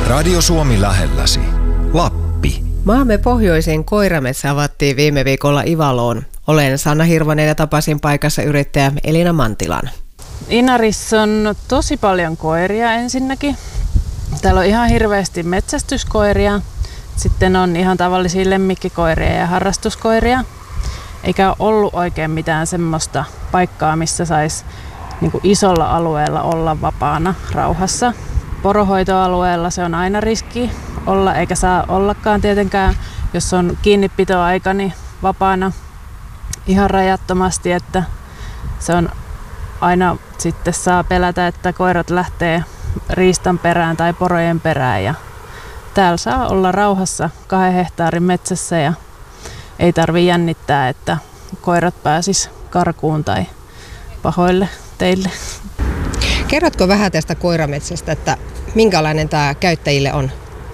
Radio Suomi lähelläsi. Lappi. Maamme pohjoisin koirametsä avattiin viime viikolla Ivaloon. Olen Sanna Hirvonen ja tapasin paikassa yrittäjä Elina Mantilan. Inarissa on tosi paljon koiria ensinnäkin. Täällä on ihan hirveästi metsästyskoiria. Sitten on ihan tavallisia lemmikkikoiria ja harrastuskoiria. Eikä ole ollut oikein mitään semmoista paikkaa, missä saisi niin isolla alueella olla vapaana rauhassa. Poronhoitoalueella se on aina riski olla, eikä saa ollakaan tietenkään, jos on kiinnipitoaika, niin vapaana ihan rajattomasti, että se on aina sitten saa pelätä, että koirat lähtee riistan perään tai porojen perään. Ja täällä saa olla rauhassa 2 hehtaarin metsässä ja ei tarvitse jännittää, että koirat pääsis karkuun tai pahoille teille. Kerrotko vähän tästä koirametsästä, että minkälainen tämä käyttäjille on?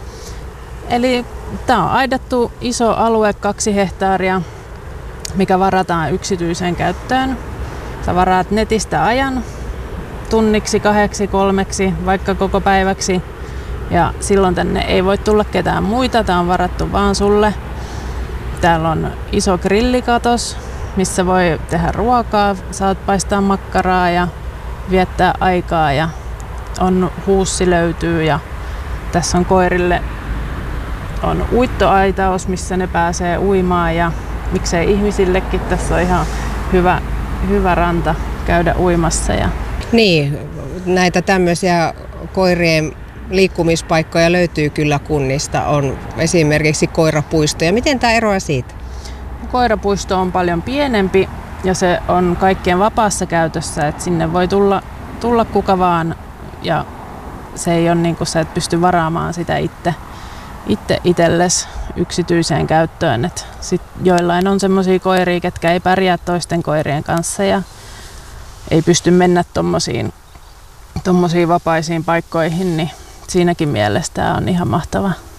Eli tämä on aidattu iso alue 2 hehtaaria, mikä varataan yksityiseen käyttöön. Sä varaat netistä ajan tunniksi, 2, 3, vaikka koko päiväksi. Ja silloin tänne ei voi tulla ketään muita, tämä on varattu vaan sulle. Täällä on iso grillikatos, missä voi tehdä ruokaa, saat paistaa makkaraa ja viettää aikaa. Ja on huussi löytyy ja tässä on koirille on uittoaitaus, missä ne pääsee uimaan ja miksei ihmisillekin. Tässä on ihan hyvä ranta käydä uimassa. Niin, näitä tämmöisiä koirien liikkumispaikkoja löytyy kyllä kunnista. On esimerkiksi koirapuistoja. Miten tämä eroaa siitä? Koirapuisto on paljon pienempi ja se on kaikkien vapaassa käytössä. Että sinne voi tulla kuka vaan ja se ei ole niin kuin sä et pysty varaamaan sitä itse itsellesi yksityiseen käyttöön. Et sit joillain on semmoisia koiria, ketkä ei pärjää toisten koirien kanssa ja ei pysty mennä tommosiin vapaisiin paikkoihin, niin siinäkin mielessä tämä on ihan mahtava.